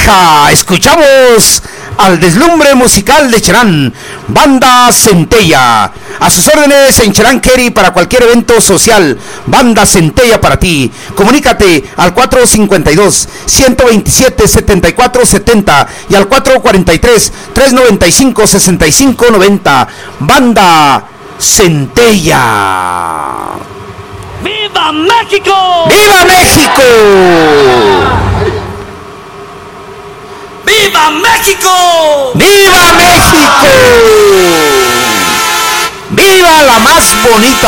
pareja, escuchamos al deslumbre musical de Cherán, Banda Centella. A sus órdenes en Cherán Kerry para cualquier evento social. Banda Centella para ti. Comunícate al 452-127-7470 y al 443-395-6590. Banda Centella. ¡Viva México! ¡Viva México! ¡Viva México! ¡Viva México! ¡Viva la más bonita!